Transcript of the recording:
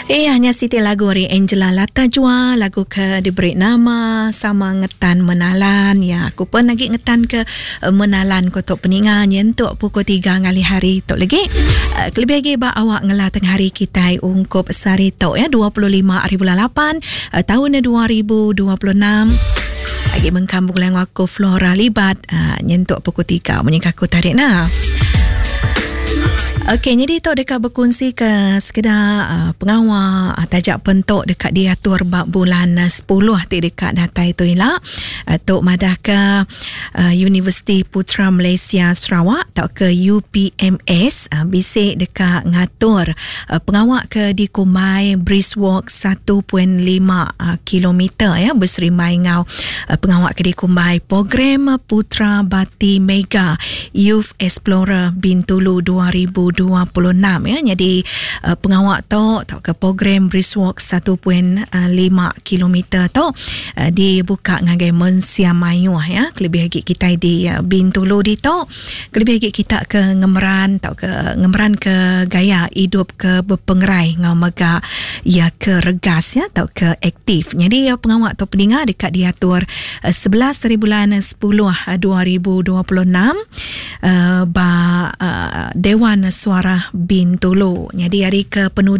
Hanya Siti lagu dari Angela Latajwa, lagu ke diberi nama sama ngetan menalan. Ya, aku pun lagi ngetan ke menalan ko tok peningan yentuk pukul 3 ngali hari tok lagi. Kelebih lagi ba awak ngelah tengah hari kita ungkup sari tok ya 25 hari bulan 8 tahun 2026. Lagi mengkambung lang aku Flora Libat nyentuk pukul 3 menyikaku tarik nah. Okey, jadi tok dekat berkongsi ke sekedar pengawal tajak pentok dekat diatur bab bulan 10 dekat data itu ialah tok madah ke Universiti Putra Malaysia Sarawak tok ke UPMS bisik dekat ngatur pengawal ke di Kumai Briskewalk 1.5 kilometer ya berserimai ngau pengawal ke di Kumai program Putra Bati Mega Youth Explorer Bintulu 2026 ya. Jadi pengawak tu ke program Briskewalk 1.5 kilometer tu dibuka ngagai Mensiamayu ya. Kelebih lagi kita di Bintulu di tu kelebih lagi kita ke ngemeran ke gaya hidup ke berpengerai ngau mega ya ke regas ya atau ke aktif. Jadi pengawak tu pendengar dekat diatur 11 dari bulan 10 2026 Dewan Suara Bintulu. Jadi hari ke penuh